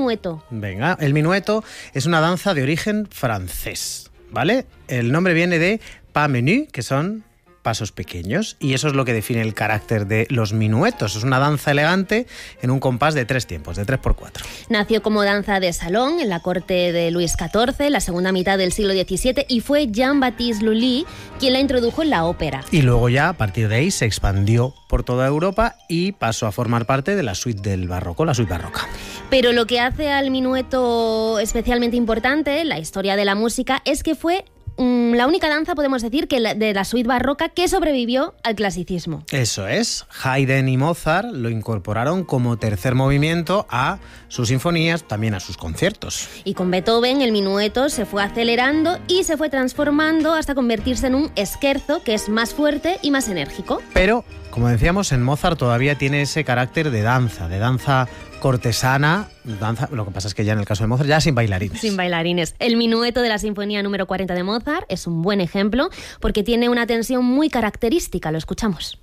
minueto. Venga, el minueto es una danza de origen francés, ¿vale? El nombre viene de pas menus, que son pasos pequeños, y eso es lo que define el carácter de los minuetos. Es una danza elegante en un compás de 3 tiempos, de 3x4. Nació como danza de salón en la corte de Luis XIV, la segunda mitad del siglo XVII, y fue Jean-Baptiste Lully quien la introdujo en la ópera. Y luego ya, a partir de ahí, se expandió por toda Europa y pasó a formar parte de la suite del barroco, la suite barroca. Pero lo que hace al minueto especialmente importante, la historia de la música, es que fue la única danza, podemos decir, de la suite barroca que sobrevivió al clasicismo. Eso es. Haydn y Mozart lo incorporaron como tercer movimiento a sus sinfonías, también a sus conciertos. Y con Beethoven el minueto se fue acelerando y se fue transformando hasta convertirse en un scherzo que es más fuerte y más enérgico. Pero, como decíamos, en Mozart todavía tiene ese carácter de danza cortesana, lo que pasa es que ya en el caso de Mozart ya sin bailarines. Sin bailarines. El minueto de la Sinfonía número 40 de Mozart es un buen ejemplo porque tiene una tensión muy característica, lo escuchamos.